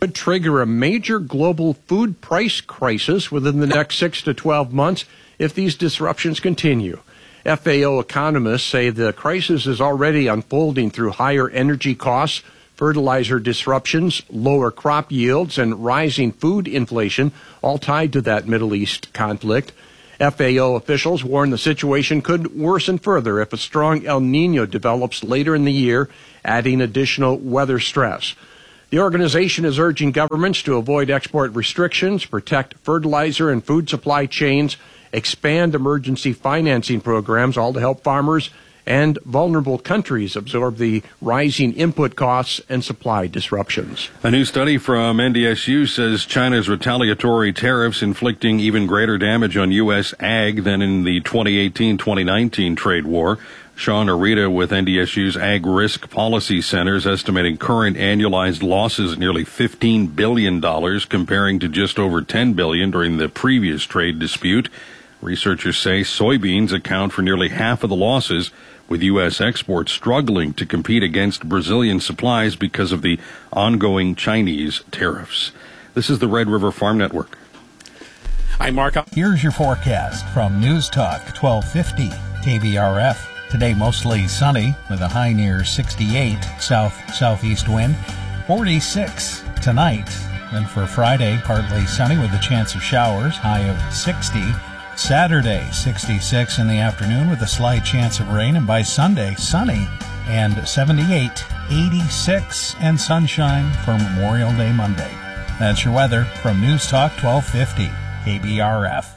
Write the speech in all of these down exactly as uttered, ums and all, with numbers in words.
could trigger a major global food price crisis within the next six to twelve months if these disruptions continue. F A O economists say the crisis is already unfolding through higher energy costs, fertilizer disruptions, lower crop yields, and rising food inflation, all tied to that Middle East conflict. F A O officials warn the situation could worsen further if a strong El Nino develops later in the year, adding additional weather stress. The organization is urging governments to avoid export restrictions, protect fertilizer and food supply chains, expand emergency financing programs, all to help farmers and vulnerable countries absorb the rising input costs and supply disruptions. A new study from N D S U says China's retaliatory tariffs inflicting even greater damage on U S ag than in the twenty eighteen twenty nineteen trade war. Sean Arita with N D S U's Ag Risk Policy Center is estimating current annualized losses of nearly fifteen billion dollars, comparing to just over ten billion dollars during the previous trade dispute. Researchers say soybeans account for nearly half of the losses, with U S exports struggling to compete against Brazilian supplies because of the ongoing Chinese tariffs. This is the Red River Farm Network. I'm Mark. Here's your forecast from News Talk twelve fifty K B R F. Today mostly sunny with a high near sixty-eight, south-southeast wind, forty-six tonight. Then for Friday, partly sunny with a chance of showers, high of sixty. Saturday, sixty-six in the afternoon with a slight chance of rain, and by Sunday, sunny and seventy-eight, eighty-six, and sunshine for Memorial Day Monday. That's your weather from News Talk twelve fifty K B R F.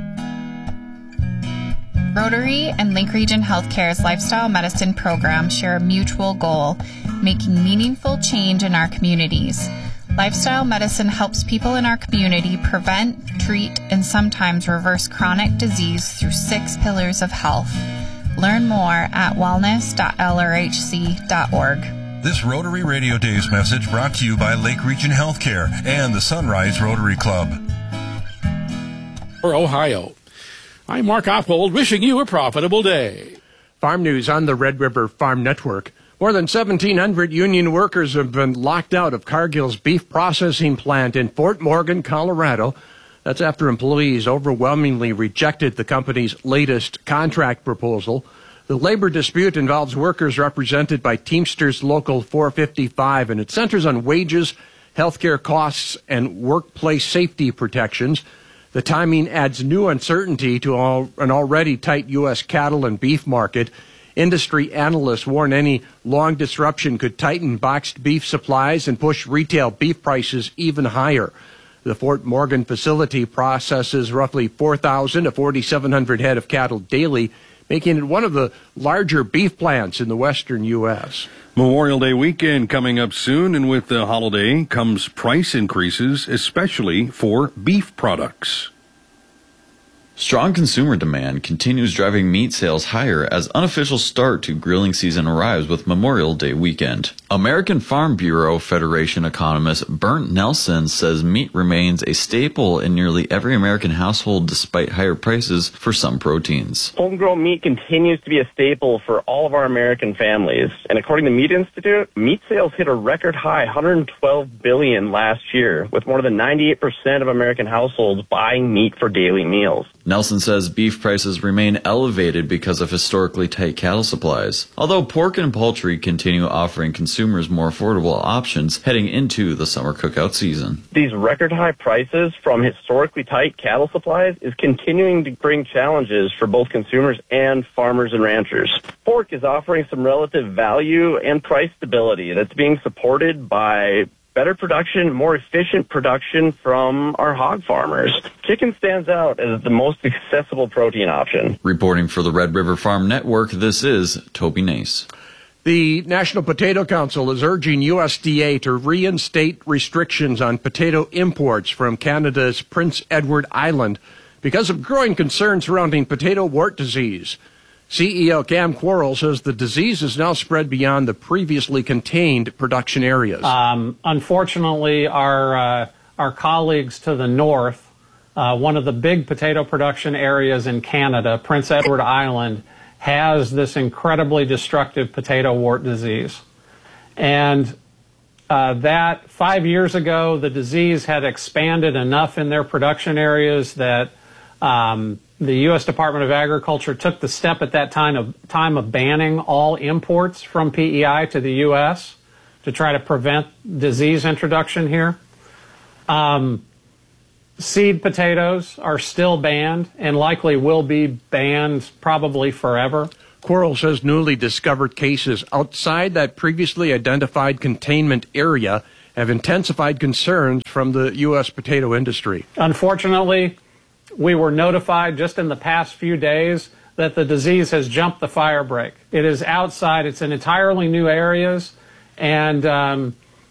Rotary and Lake Region Healthcare's lifestyle medicine program share a mutual goal, making meaningful change in our communities. Lifestyle medicine helps people in our community prevent, treat, and sometimes reverse chronic disease through six pillars of health. Learn more at wellness dot L R H C dot org. This Rotary Radio Days message brought to you by Lake Region Healthcare and the Sunrise Rotary Club. For Ohio, I'm Mark Oppold, wishing you a profitable day. Farm news on the Red River Farm Network. More than seventeen hundred union workers have been locked out of Cargill's beef processing plant in Fort Morgan, Colorado. That's after employees overwhelmingly rejected the company's latest contract proposal. The labor dispute involves workers represented by Teamsters Local four fifty-five, and it centers on wages, healthcare costs, and workplace safety protections. The timing adds new uncertainty to all, an already tight U S cattle and beef market. Industry analysts warn any long disruption could tighten boxed beef supplies and push retail beef prices even higher. The Fort Morgan facility processes roughly four thousand to forty-seven hundred head of cattle daily, making it one of the larger beef plants in the western U S Memorial Day weekend coming up soon, and with the holiday comes price increases, especially for beef products. Strong consumer demand continues driving meat sales higher as unofficial start to grilling season arrives with Memorial Day weekend. American Farm Bureau Federation economist Bernd Nelson says meat remains a staple in nearly every American household despite higher prices for some proteins. Homegrown meat continues to be a staple for all of our American families. And according to Meat Institute, meat sales hit a record high one hundred twelve billion dollars last year, with more than ninety-eight percent of American households buying meat for daily meals. Nelson says beef prices remain elevated because of historically tight cattle supplies, although pork and poultry continue offering consumers more affordable options heading into the summer cookout season. These record high prices from historically tight cattle supplies is continuing to bring challenges for both consumers and farmers and ranchers. Pork is offering some relative value and price stability that's being supported by better production, more efficient production from our hog farmers. Chicken stands out as the most accessible protein option. Reporting for the Red River Farm Network, this is Toby Nace. The National Potato Council is urging U S D A to reinstate restrictions on potato imports from Canada's Prince Edward Island because of growing concerns surrounding potato wart disease. C E O Cam Quarrell says the disease is now spread beyond the previously contained production areas. Um, unfortunately, our uh, our colleagues to the north, uh, one of the big potato production areas in Canada, Prince Edward Island, has this incredibly destructive potato wart disease. And uh, that five years ago, the disease had expanded enough in their production areas that um, the U S Department of Agriculture took the step at that time of, time of banning all imports from P E I to the U S to try to prevent disease introduction here. Um, seed potatoes are still banned and likely will be banned probably forever. Quarles says newly discovered cases outside that previously identified containment area have intensified concerns from the U S potato industry. Unfortunately, we were notified just in the past few days that the disease has jumped the fire break. It is outside. It's in entirely new areas. And um,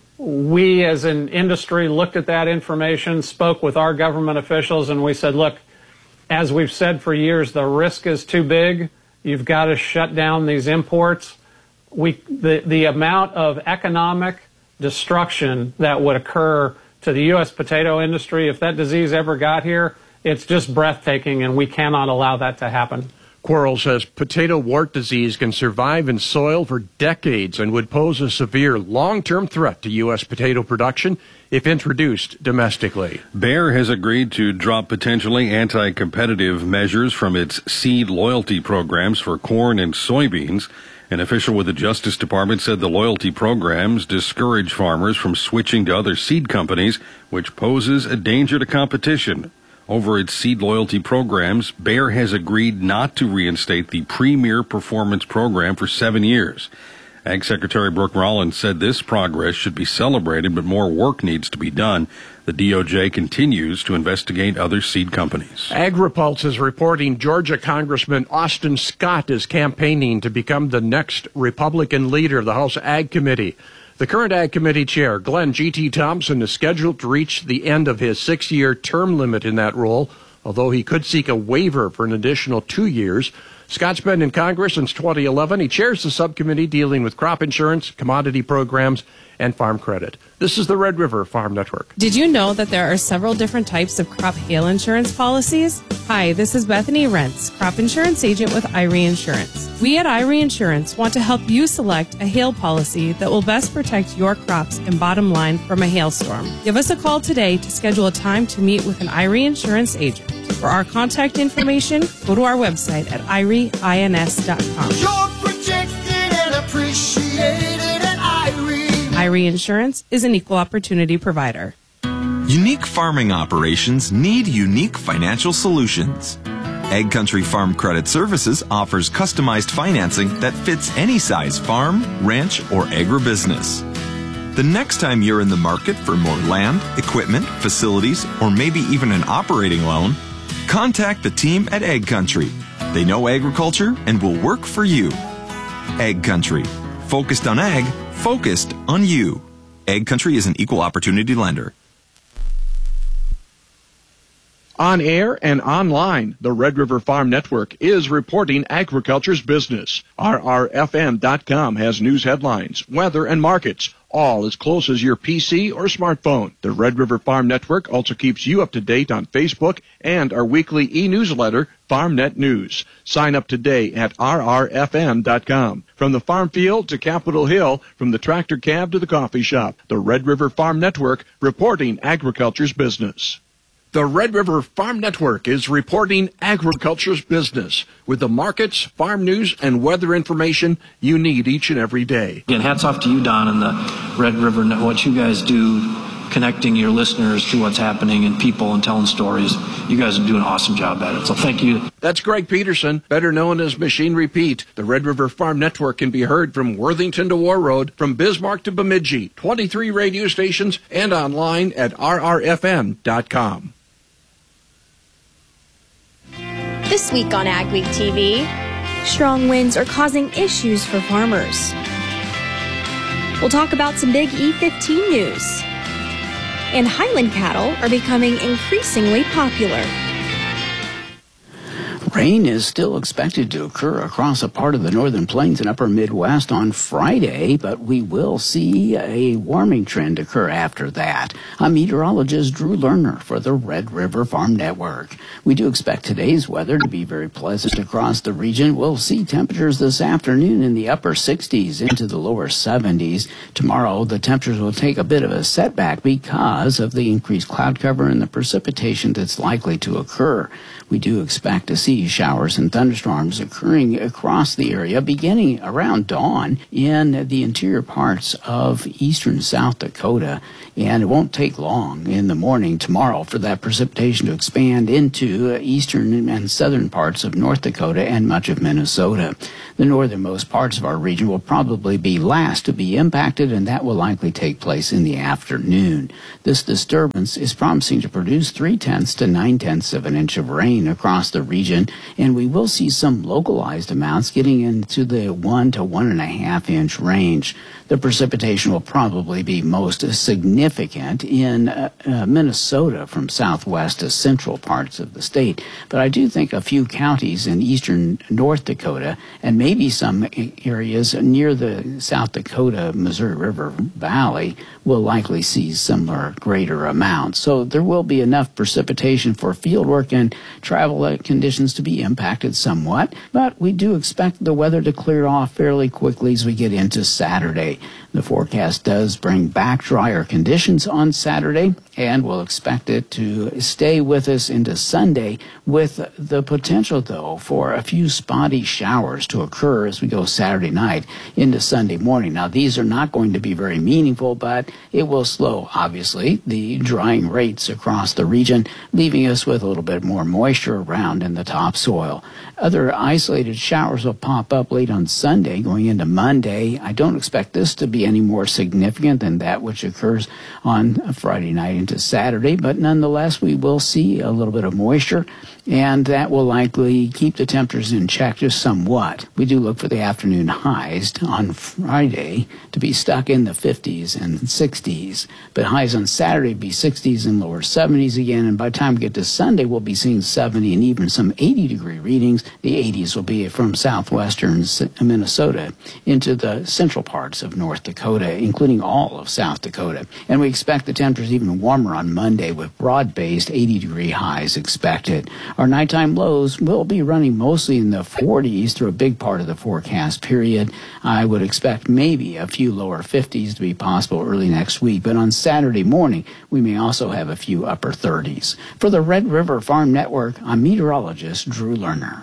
we as an industry looked at that information, spoke with our government officials, and we said, look, as we've said for years, the risk is too big. You've got to shut down these imports. We, the, the amount of economic destruction that would occur to the U S potato industry if that disease ever got here, it's just breathtaking, and we cannot allow that to happen. Quarles says potato wart disease can survive in soil for decades and would pose a severe long-term threat to U S potato production if introduced domestically. Bayer has agreed to drop potentially anti-competitive measures from its seed loyalty programs for corn and soybeans. An official with the Justice Department said the loyalty programs discourage farmers from switching to other seed companies, which poses a danger to competition. Over its seed loyalty programs, Bayer has agreed not to reinstate the Premier Performance Program for seven years. Ag Secretary Brooke Rollins said this progress should be celebrated, but more work needs to be done. The D O J continues to investigate other seed companies. AgriPulse is reporting Georgia Congressman Austin Scott is campaigning to become the next Republican leader of the House Ag Committee. The current Ag Committee chair, Glenn G T Thompson, is scheduled to reach the end of his six-year term limit in that role, although he could seek a waiver for an additional two years. Scott's been in Congress since twenty eleven. He chairs the subcommittee dealing with crop insurance, commodity programs, and farm credit. This is the Red River Farm Network. Did you know that there are several different types of crop hail insurance policies? Hi, this is Bethany Rentz, crop insurance agent with I R E Insurance. We at I R E Insurance want to help you select a hail policy that will best protect your crops and bottom line from a hailstorm. Give us a call today to schedule a time to meet with an I R E Insurance agent. For our contact information, go to our website at I R E ins dot com. You're protected and appreciated at I R E. I R E Insurance is an equal opportunity provider. Unique farming operations need unique financial solutions. Ag Country Farm Credit Services offers customized financing that fits any size farm, ranch, or agribusiness. The next time you're in the market for more land, equipment, facilities, or maybe even an operating loan, contact the team at Ag Country. They know agriculture and will work for you. Ag Country. Focused on ag, focused on you. Ag Country is an equal opportunity lender. On air and online, the Red River Farm Network is reporting agriculture's business. R R F M dot com has news headlines, weather, and markets, all as close as your P C or smartphone. The Red River Farm Network also keeps you up to date on Facebook and our weekly e-newsletter, FarmNet News. Sign up today at R R F M dot com. From the farm field to Capitol Hill, from the tractor cab to the coffee shop, the Red River Farm Network reporting agriculture's business. The Red River Farm Network is reporting agriculture's business with the markets, farm news, and weather information you need each and every day. Again, hats off to you, Don, and the Red River, what you guys do, connecting your listeners to what's happening and people and telling stories. You guys are doing an awesome job at it, so thank you. That's Greg Peterson, better known as Machinery Pete. The Red River Farm Network can be heard from Worthington to War Road, from Bismarck to Bemidji, twenty-three radio stations, and online at R R F M dot com. This week on Ag Week T V, strong winds are causing issues for farmers. We'll talk about some big E fifteen news. And Highland cattle are becoming increasingly popular. Rain is still expected to occur across a part of the northern plains and upper Midwest on Friday, but we will see a warming trend occur after that. I'm meteorologist Drew Lerner for the Red River Farm Network. We do expect today's weather to be very pleasant across the region. We'll see temperatures this afternoon in the upper sixties into the lower seventies. Tomorrow, the temperatures will take a bit of a setback because of the increased cloud cover and the precipitation that's likely to occur. We do expect to see showers and thunderstorms occurring across the area beginning around dawn in the interior parts of eastern South Dakota. And it won't take long in the morning tomorrow for that precipitation to expand into eastern and southern parts of North Dakota and much of Minnesota. The northernmost parts of our region will probably be last to be impacted, and that will likely take place in the afternoon. This disturbance is promising to produce three-tenths to nine-tenths of an inch of rain across the region, and we will see some localized amounts getting into the one to one and a half inch range. The precipitation will probably be most significant in uh, uh, Minnesota from southwest to central parts of the state. But I do think a few counties in eastern North Dakota and maybe some areas near the South Dakota Missouri River Valley will likely see similar greater amounts. So there will be enough precipitation for fieldwork and travel conditions to be impacted somewhat. But we do expect the weather to clear off fairly quickly as we get into Saturday. The forecast does bring back drier conditions on Saturday, and we'll expect it to stay with us into Sunday, with the potential, though, for a few spotty showers to occur as we go Saturday night into Sunday morning. Now, these are not going to be very meaningful, but it will slow, obviously, the drying rates across the region, leaving us with a little bit more moisture around in the topsoil. Other isolated showers will pop up late on Sunday going into Monday. I don't expect this to be any more significant than that which occurs on Friday night into Saturday, but nonetheless we will see a little bit of moisture, and that will likely keep the temperatures in check just somewhat. We do look for the afternoon highs on Friday to be stuck in the fifties and sixties, but highs on Saturday be sixties and lower seventies again, and by the time we get to Sunday we'll be seeing seventy and even some eighty degree readings. The eighties will be from southwestern Minnesota into the central parts of North Dakota, including all of South Dakota. And we expect the temperatures even warmer on Monday with broad-based eighty degree highs expected. Our nighttime lows will be running mostly in the forties through a big part of the forecast period. I would expect maybe a few lower fifties to be possible early next week, but on Saturday morning we may also have a few upper thirties. For the Red River Farm Network, I'm meteorologist Drew Lerner.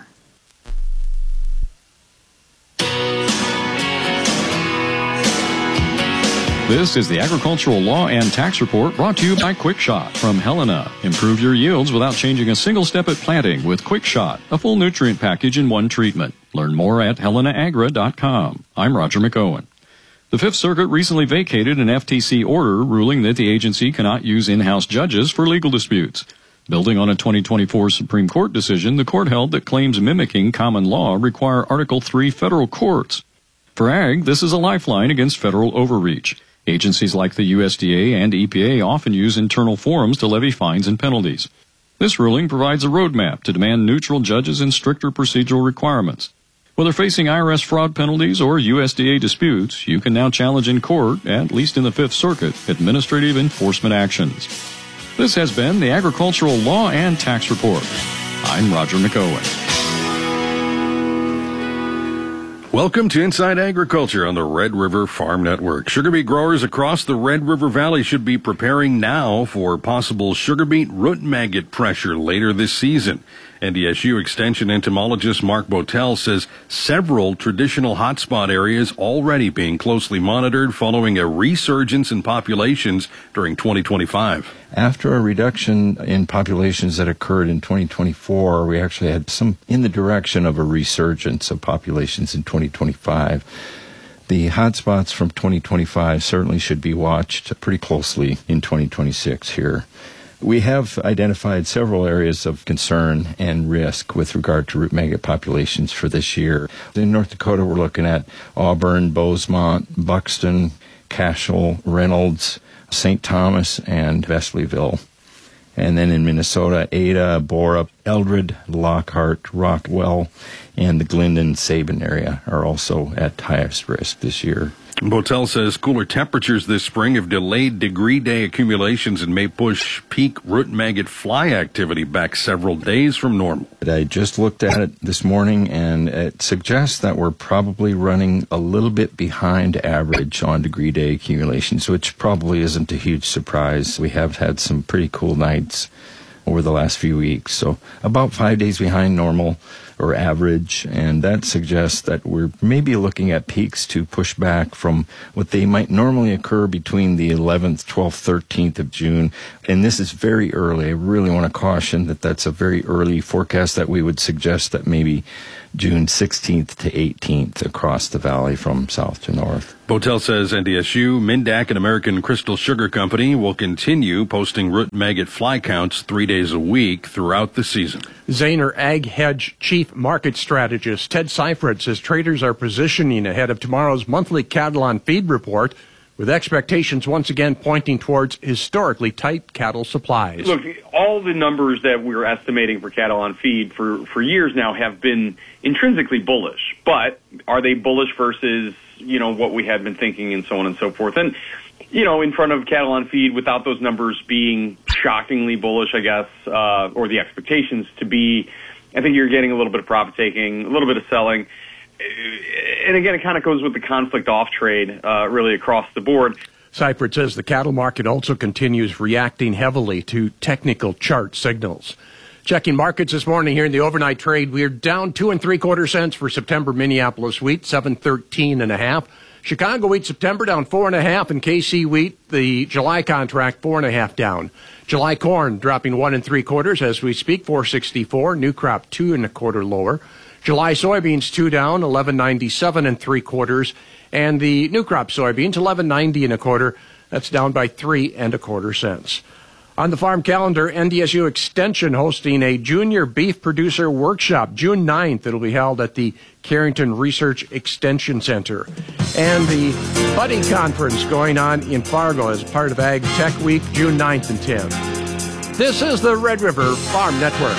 This is the Agricultural Law and Tax Report brought to you by QuickShot from Helena. Improve your yields without changing a single step at planting with QuickShot, a full nutrient package in one treatment. Learn more at helena agra dot com. I'm Roger McOwen. The Fifth Circuit recently vacated an F T C order ruling that the agency cannot use in-house judges for legal disputes. Building on a twenty twenty-four Supreme Court decision, the court held that claims mimicking common law require Article three federal courts. For ag, this is a lifeline against federal overreach. Agencies like the U S D A and E P A often use internal forums to levy fines and penalties. This ruling provides a roadmap to demand neutral judges and stricter procedural requirements. Whether facing I R S fraud penalties or U S D A disputes, you can now challenge in court, at least in the Fifth Circuit, administrative enforcement actions. This has been the Agricultural Law and Tax Report. I'm Roger McOwen. Welcome to Inside Agriculture on the Red River Farm Network. Sugar beet growers across the Red River Valley should be preparing now for possible sugar beet root maggot pressure later this season. N D S U Extension entomologist Mark Botel says several traditional hotspot areas already being closely monitored following a resurgence in populations during twenty twenty-five. After a reduction in populations that occurred in twenty twenty-four, we actually had some in the direction of a resurgence of populations in twenty twenty-five. The hotspots from twenty twenty-five certainly should be watched pretty closely in twenty twenty-six here. We have identified several areas of concern and risk with regard to root maggot populations for this year. In North Dakota, we're looking at Auburn, Bosemont, Buxton, Cashel, Reynolds, Saint Thomas, and Veselyville. And then in Minnesota, Ada, Borup, Eldred, Lockhart, Rockwell, and the Glendon-Sabin area are also at highest risk this year. Botel says cooler temperatures this spring have delayed degree day accumulations and may push peak root maggot fly activity back several days from normal. I just looked at it this morning, and it suggests that we're probably running a little bit behind average on degree day accumulations, which probably isn't a huge surprise. We have had some pretty cool nights over the last few weeks, so about five days behind normal or average, and that suggests that we're maybe looking at peaks to push back from what they might normally occur between the eleventh, twelfth, thirteenth of June. And this is very early. I really want to caution that that's a very early forecast, that we would suggest that maybe June sixteenth to eighteenth across the valley from south to north. Botel says N D S U, Mindac, and American Crystal Sugar Company will continue posting root maggot fly counts three days a week throughout the season. Zaner Ag Hedge Chief Market Strategist Ted Seifert says traders are positioning ahead of tomorrow's monthly cattle on feed report, with expectations once again pointing towards historically tight cattle supplies. Look, all the numbers that we're estimating for cattle on feed for, for years now have been intrinsically bullish. But are they bullish versus, you know, what we had been thinking and so on and so forth? And, you know, in front of cattle on feed, without those numbers being shockingly bullish, I guess, uh, or the expectations to be, I think you're getting a little bit of profit taking, a little bit of selling. And again, it kind of goes with the conflict off trade, uh, really across the board. Seifert says the cattle market also continues reacting heavily to technical chart signals. Checking markets this morning here in the overnight trade, we're down two and three quarter cents for September Minneapolis wheat, seven thirteen and a half. Chicago wheat September down four and a half, and K C wheat, the July contract, four and a half down. July corn dropping one and three quarters as we speak, four sixty-four. New crop two and a quarter lower. July soybeans two down, eleven ninety-seven and three quarters, and the new crop soybeans eleven ninety and a quarter. That's down by three and a quarter cents. On the farm calendar, N D S U Extension hosting a junior beef producer workshop June ninth. It'll be held at the Carrington Research Extension Center. And the Buddy Conference going on in Fargo as part of Ag Tech Week, June ninth and tenth. This is the Red River Farm Network.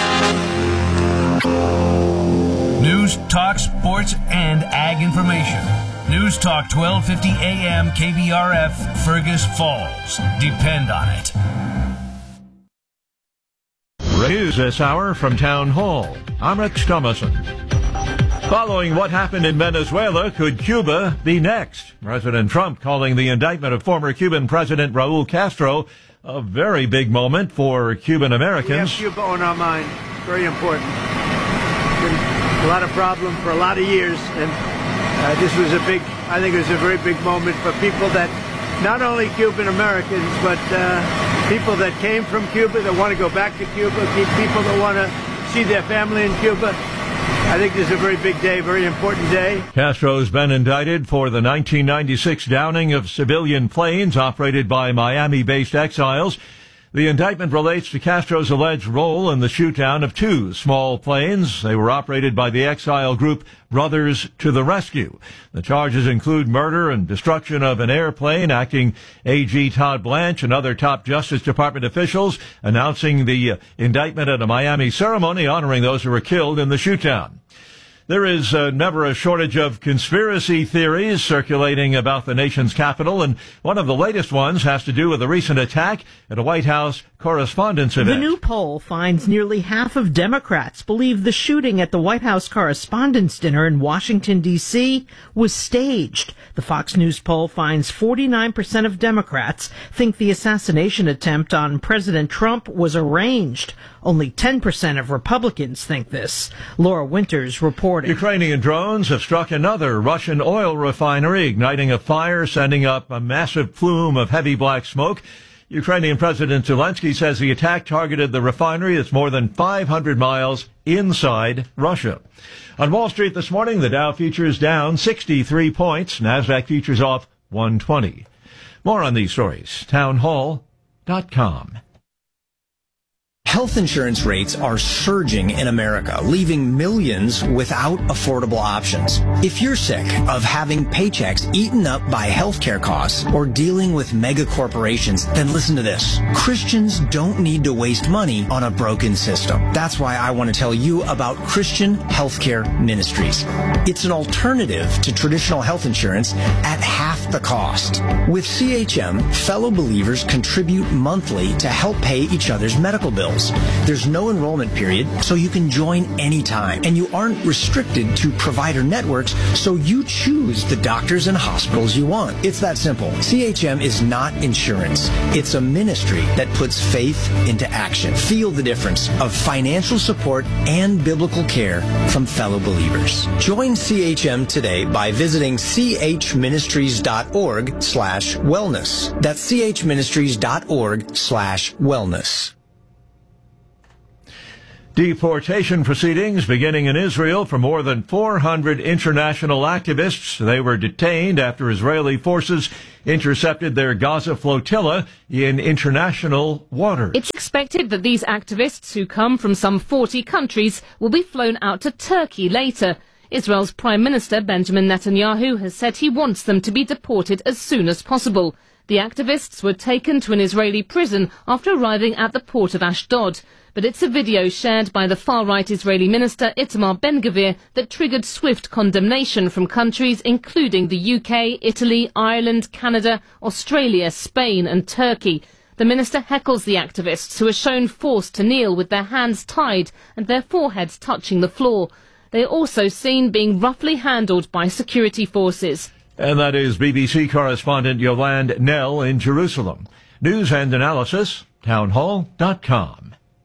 News, talk, sports, and ag information. News Talk twelve fifty A M K B R F, Fergus Falls. Depend on it. News this hour from Town Hall. I'm Rich Thomason. Following what happened in Venezuela, could Cuba be next? President Trump calling the indictment of former Cuban President Raul Castro a very big moment for Cuban Americans. We have Cuba on our mind. Very important. Been a lot of problem for a lot of years, and uh, this was a big, I think it was a very big moment for people that, not only Cuban Americans, but uh, people that came from Cuba, that want to go back to Cuba, people that want to see their family in Cuba. I think this is a very big day, very important day. Castro's been indicted for the nineteen ninety-six downing of civilian planes operated by Miami-based exiles. The indictment relates to Castro's alleged role in the shoot-down of two small planes. They were operated by the exile group Brothers to the Rescue. The charges include murder and destruction of an airplane. Acting A G Todd Blanche and other top Justice Department officials announcing the uh, indictment at a Miami ceremony honoring those who were killed in the shoot-down. There is uh, never a shortage of conspiracy theories circulating about the nation's capital, and one of the latest ones has to do with a recent attack at a White House Correspondents' Event. The new poll finds nearly half of Democrats believe the shooting at the White House Correspondents' Dinner in Washington, D C was staged. The Fox News poll finds forty-nine percent of Democrats think the assassination attempt on President Trump was arranged. Only ten percent of Republicans think this. Laura Winters reporting. Ukrainian drones have struck another Russian oil refinery, igniting a fire, sending up a massive plume of heavy black smoke. Ukrainian President Zelensky says the attack targeted the refinery that's more than five hundred miles inside Russia. On Wall Street this morning, the Dow futures down sixty-three points. NASDAQ futures off one twenty. More on these stories. town hall dot com. Health insurance rates are surging in America, leaving millions without affordable options. If you're sick of having paychecks eaten up by healthcare costs or dealing with mega corporations, then listen to this. Christians don't need to waste money on a broken system. That's why I want to tell you about Christian Healthcare Ministries. It's an alternative to traditional health insurance at half the cost. With C H M, fellow believers contribute monthly to help pay each other's medical bills. There's no enrollment period, so you can join anytime. And you aren't restricted to provider networks, so you choose the doctors and hospitals you want. It's that simple. C H M is not insurance. It's a ministry that puts faith into action. Feel the difference of financial support and biblical care from fellow believers. Join C H M today by visiting chministries.org slash wellness. That's chministries.org slash wellness. Deportation proceedings beginning in Israel for more than four hundred international activists. They were detained after Israeli forces intercepted their Gaza flotilla in international waters. It's expected that these activists, who come from some forty countries, will be flown out to Turkey later. Israel's Prime Minister Benjamin Netanyahu has said he wants them to be deported as soon as possible. The activists were taken to an Israeli prison after arriving at the port of Ashdod. But it's a video shared by the far-right Israeli minister Itamar Ben-Gvir that triggered swift condemnation from countries including the U K, Italy, Ireland, Canada, Australia, Spain and Turkey. The minister heckles the activists, who are shown forced to kneel with their hands tied and their foreheads touching the floor. They are also seen being roughly handled by security forces. And that is B B C correspondent Yolande Nell in Jerusalem. News and analysis, townhall dot com.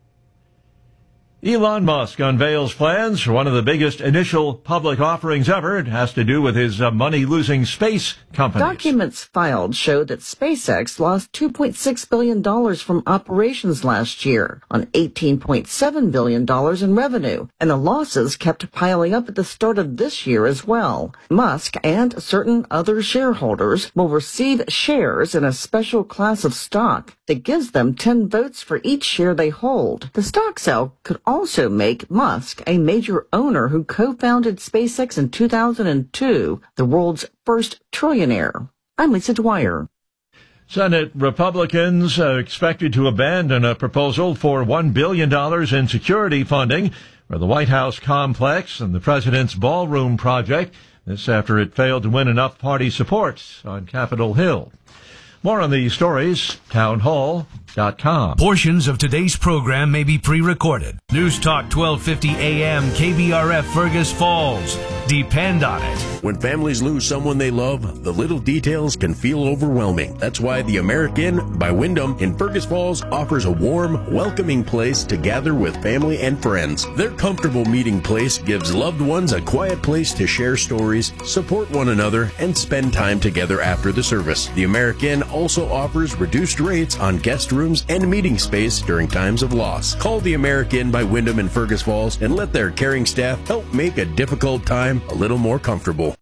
Elon Musk unveils plans for one of the biggest initial public offerings ever. It has to do with his uh, money-losing space companies. Documents filed show that SpaceX lost two point six billion dollars from operations last year on eighteen point seven billion dollars in revenue, and the losses kept piling up at the start of this year as well. Musk and certain other shareholders will receive shares in a special class of stock that gives them ten votes for each share they hold. The stock sale could also make Musk a major owner who co-founded SpaceX in two thousand two, the world's first trillionaire. I'm Lisa Dwyer. Senate Republicans are expected to abandon a proposal for one billion dollars in security funding for the White House complex and the president's ballroom project. This after it failed to win enough party support on Capitol Hill. More on these stories, townhall dot com. Portions of today's program may be pre-recorded. News Talk twelve fifty A M K B R F Fergus Falls. Depend on it. When families lose someone they love, the little details can feel overwhelming. That's why the American by Wyndham in Fergus Falls offers a warm, welcoming place to gather with family and friends. Their comfortable meeting place gives loved ones a quiet place to share stories, support one another, and spend time together after the service. The American also offers reduced rates on guest rooms and meeting space during times of loss. Call the American by Wyndham in Fergus Falls and let their caring staff help make a difficult time a little more comfortable.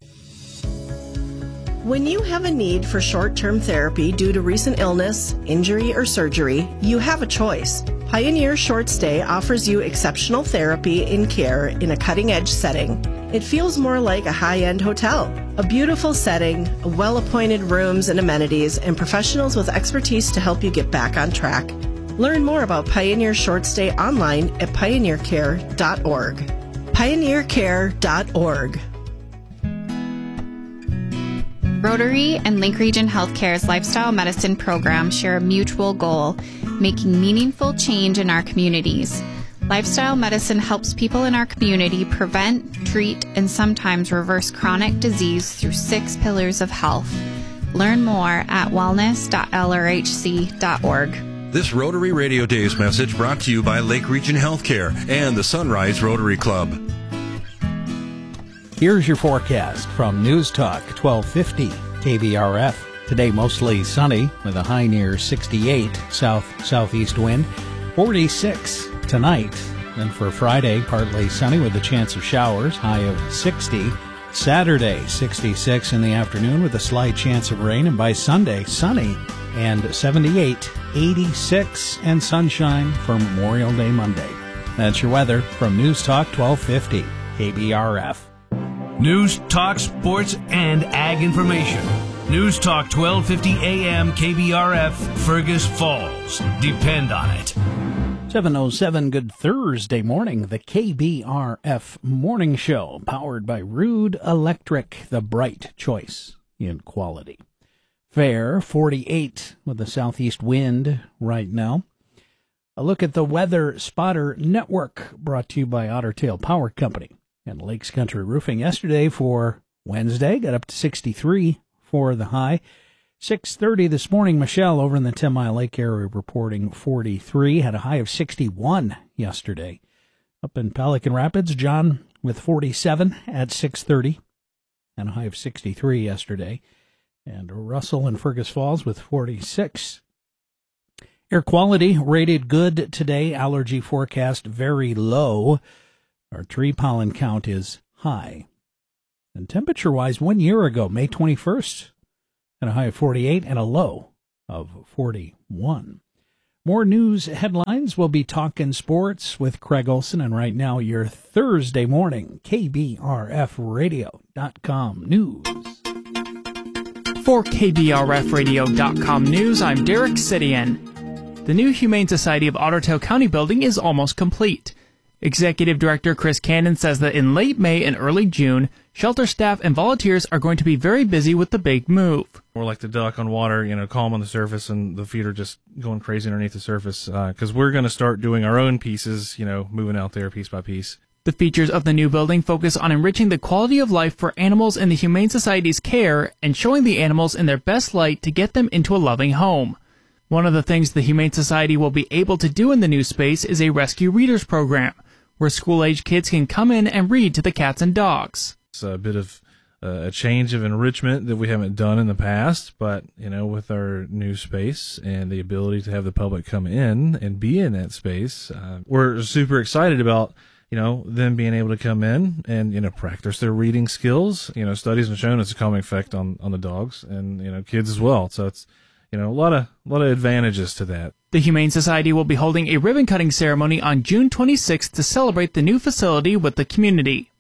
When you have a need for short-term therapy due to recent illness, injury, or surgery, you have a choice. Pioneer Short Stay offers you exceptional therapy and care in a cutting-edge setting. It feels more like a high-end hotel. A beautiful setting, well-appointed rooms and amenities, and professionals with expertise to help you get back on track. Learn more about Pioneer Short Stay online at pioneer care dot org. pioneer care dot org. Rotary and Lake Region Healthcare's lifestyle medicine program share a mutual goal, making meaningful change in our communities. Lifestyle medicine helps people in our community prevent, treat, and sometimes reverse chronic disease through six pillars of health. Learn more at wellness dot L R H C dot org. This Rotary Radio Days message brought to you by Lake Region Healthcare and the Sunrise Rotary Club. Here's your forecast from News Talk twelve fifty K B R F. Today mostly sunny with a high near sixty-eight, south-southeast wind, forty-six tonight. Then for Friday, partly sunny with a chance of showers, high of sixty. Saturday, sixty-six in the afternoon with a slight chance of rain. And by Sunday, sunny and seventy-eight, eighty-six, and sunshine for Memorial Day Monday. That's your weather from News Talk twelve fifty K B R F. News, talk, sports, and ag information. News Talk twelve fifty A M K B R F, Fergus Falls. Depend on it. seven oh seven, good Thursday morning. The K B R F Morning Show, powered by Rude Electric, the bright choice in quality. Fair, forty-eight with a southeast wind right now. A look at the Weather Spotter Network, brought to you by Otter Tail Power Company and Lakes Country Roofing. Yesterday for Wednesday, got up to sixty-three for the high. six thirty this morning, Michelle over in the ten Mile Lake area reporting forty-three. Had a high of sixty-one yesterday. Up in Pelican Rapids, John with forty-seven at six thirty. And a high of sixty-three yesterday. And Russell in Fergus Falls with forty-six. Air quality rated good today. Allergy forecast very low. Our tree pollen count is high. And temperature-wise, one year ago, May twenty-first, at a high of forty-eight and a low of forty-one. More news headlines. We'll be talking sports with Craig Olson. And right now, your Thursday morning K B R F radio dot com news. For K B R F radio dot com news, I'm Derek Sidian. The new Humane Society of Otter Tail County building is almost complete. Executive Director Chris Cannon says that in late May and early June, shelter staff and volunteers are going to be very busy with the big move. We're like the duck on water, you know, calm on the surface, and the feet are just going crazy underneath the surface, because uh, we're going to start doing our own pieces, you know, moving out there piece by piece. The features of the new building focus on enriching the quality of life for animals in the Humane Society's care and showing the animals in their best light to get them into a loving home. One of the things the Humane Society will be able to do in the new space is a rescue readers program, where school-age kids can come in and read to the cats and dogs. It's a bit of uh, a change of enrichment that we haven't done in the past, but, you know, with our new space and the ability to have the public come in and be in that space, uh, we're super excited about, you know, them being able to come in and, you know, practice their reading skills. You know, studies have shown it's a calming effect on, on the dogs and, you know, kids as well. So it's, you know, a lot of, a lot of advantages to that. The Humane Society will be holding a ribbon-cutting ceremony on June twenty-sixth to celebrate the new facility with the community.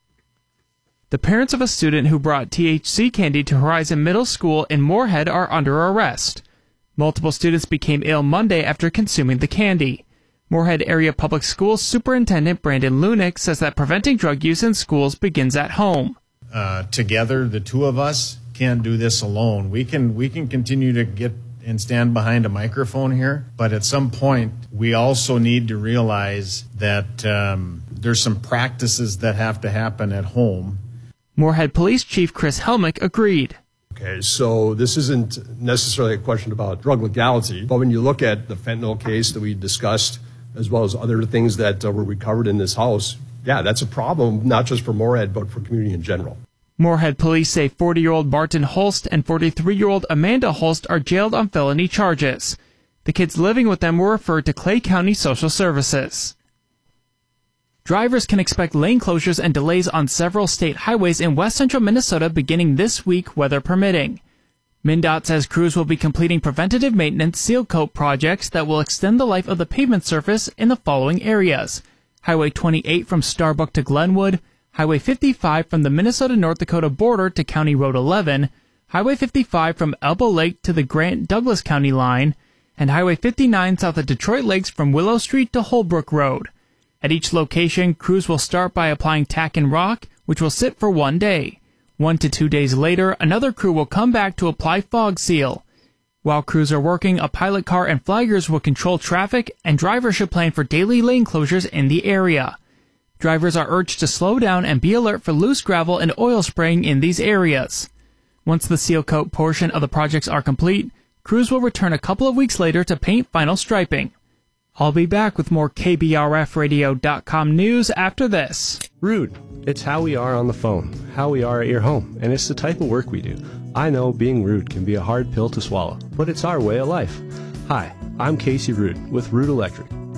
The parents of a student who brought T H C candy to Horizon Middle School in Moorhead are under arrest. Multiple students became ill Monday after consuming the candy. Moorhead Area Public Schools Superintendent Brandon Lunick says that preventing drug use in schools begins at home. Uh, together, the two of us can't do this alone. We can we can continue to get and stand behind a microphone here, but at some point we also need to realize that um, there's some practices that have to happen at home. Moorhead Police Chief Chris Helmick agreed. Okay, so this isn't necessarily a question about drug legality, but when you look at the fentanyl case that we discussed, as well as other things that uh, were recovered in this house, yeah, that's a problem, not just for Moorhead, but for community in general. Moorhead police say forty-year-old Martin Holst and forty-three-year-old Amanda Holst are jailed on felony charges. The kids living with them were referred to Clay County Social Services. Drivers can expect lane closures and delays on several state highways in west central Minnesota beginning this week, weather permitting. MnDOT says crews will be completing preventative maintenance seal coat projects that will extend the life of the pavement surface in the following areas: Highway twenty-eight from Starbuck to Glenwood, Highway fifty-five from the Minnesota-North Dakota border to County Road eleven, Highway fifty-five from Elbow Lake to the Grant-Douglas County line, and Highway fifty-nine south of Detroit Lakes from Willow Street to Holbrook Road. At each location, crews will start by applying tack and rock, which will sit for one day. One to two days later, another crew will come back to apply fog seal. While crews are working, a pilot car and flaggers will control traffic, and drivers should plan for daily lane closures in the area. Drivers are urged to slow down and be alert for loose gravel and oil spraying in these areas. Once the seal coat portion of the projects are complete, crews will return a couple of weeks later to paint final striping. I'll be back with more K B R F radio dot com news after this. Rude. It's how we are on the phone, how we are at your home, and it's the type of work we do. I know being rude can be a hard pill to swallow, but it's our way of life. Hi, I'm Casey Rude with Rude Electric.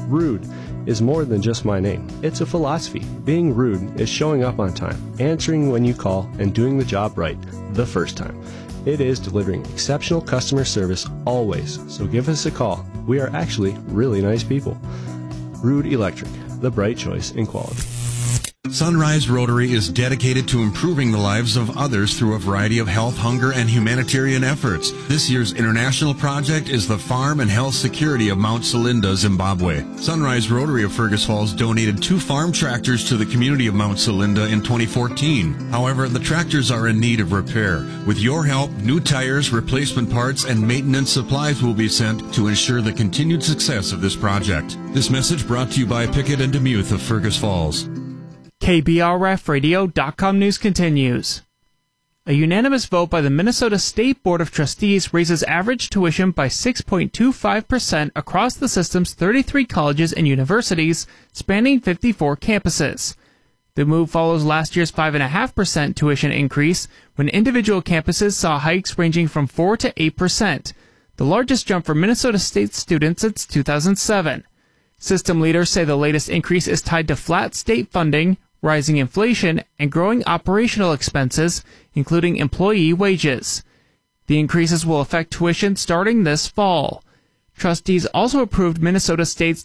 Rude is more than just my name. It's a philosophy. Being rude is showing up on time, answering when you call, and doing the job right the first time. It is delivering exceptional customer service always, so give us a call. We are actually really nice people. Rude Electric, the bright choice in quality. Sunrise Rotary is dedicated to improving the lives of others through a variety of health, hunger, and humanitarian efforts. This year's international project is the Farm and Health Security of Mount Selinda, Zimbabwe. Sunrise Rotary of Fergus Falls donated two farm tractors to the community of Mount Selinda in twenty fourteen. However, the tractors are in need of repair. With your help, new tires, replacement parts, and maintenance supplies will be sent to ensure the continued success of this project. This message brought to you by Pickett and Demuth of Fergus Falls. K B R F radio dot com news continues. A unanimous vote by the Minnesota State Board of Trustees raises average tuition by six point two five percent across the system's thirty-three colleges and universities, spanning fifty-four campuses. The move follows last year's five point five percent tuition increase, when individual campuses saw hikes ranging from four to eight percent, the largest jump for Minnesota State students since two thousand seven. System leaders say the latest increase is tied to flat state funding, rising inflation, and growing operational expenses, including employee wages. The increases will affect tuition starting this fall. Trustees also approved Minnesota State's